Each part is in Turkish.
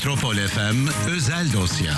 Metropol FM özel dosya.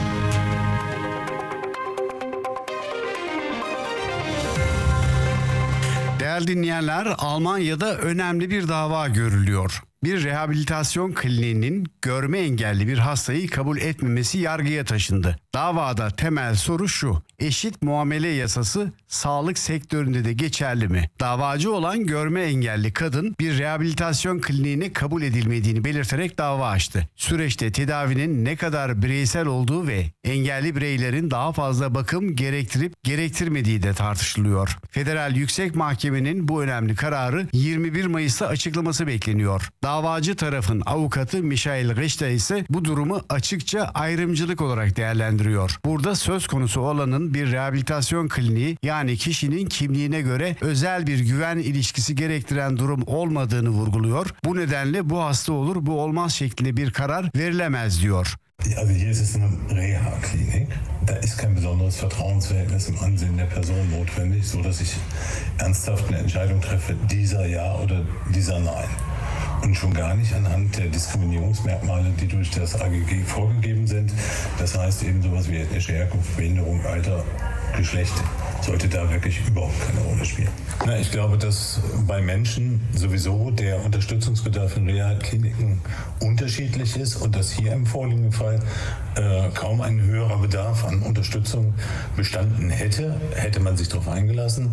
Değerli dinleyenler, Almanya'da önemli bir dava görülüyor. Bir rehabilitasyon kliniğinin görme engelli bir hastayı kabul etmemesi yargıya taşındı. Davada temel soru şu: eşit muamele yasası sağlık sektöründe de geçerli mi? Davacı olan görme engelli kadın bir rehabilitasyon kliniğine kabul edilmediğini belirterek dava açtı. Süreçte tedavinin ne kadar bireysel olduğu ve engelli bireylerin daha fazla bakım gerektirip gerektirmediği de tartışılıyor. Federal Yüksek Mahkemenin bu önemli kararı 21 Mayıs'ta açıklaması bekleniyor. Davacı tarafın avukatı Michael Richter ise bu durumu açıkça ayrımcılık olarak değerlendiriyor. Burada söz konusu olanın bir rehabilitasyon kliniği, yani kişinin kimliğine göre özel bir güven ilişkisi gerektiren durum olmadığını vurguluyor. Bu nedenle bu hasta olur, bu olmaz şeklinde bir karar verilemez diyor. Also hier ist es eine Reha-Klinik. Da ist kein besonderes Vertrauensverhältnis im Ansehen der Person notwendig, sodass ich ernsthaft eine Entscheidung treffe, dieser ja oder dieser nein. Und schon gar nicht anhand der Diskriminierungsmerkmale, die durch das AGG vorgegeben sind. Das heißt eben sowas wie ethnische Herkunft, Behinderung, Alter, Geschlecht sollte da wirklich überhaupt keine Rolle spielen. Na, ich glaube, dass bei Menschen sowieso der Unterstützungsbedarf in Reha-Kliniken unterschiedlich ist und dass hier im vorliegenden Fall kaum ein höherer Bedarf an Unterstützung bestanden hätte man sich darauf eingelassen,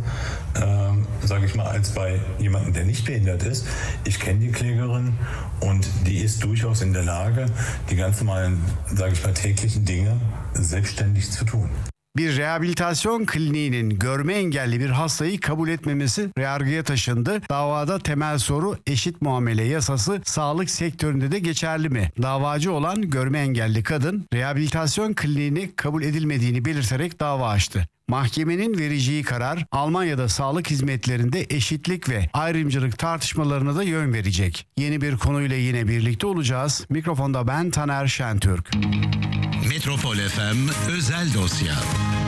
sage ich mal, als bei jemandem, der nicht behindert ist. Ich kenne die Klägerin und die ist durchaus in der Lage, die ganz normalen, sage ich mal, täglichen Dinge selbstständig zu tun. Bir rehabilitasyon kliniğinin görme engelli bir hastayı kabul etmemesi yargıya taşındı. Davada temel soru eşit muamele yasası sağlık sektöründe de geçerli mi? Davacı olan görme engelli kadın rehabilitasyon kliniğine kabul edilmediğini belirterek dava açtı. Mahkemenin vereceği karar Almanya'da sağlık hizmetlerinde eşitlik ve ayrımcılık tartışmalarına da yön verecek. Yeni bir konuyla yine birlikte olacağız. Mikrofonda ben Taner Şentürk. Metropol FM özel dosya.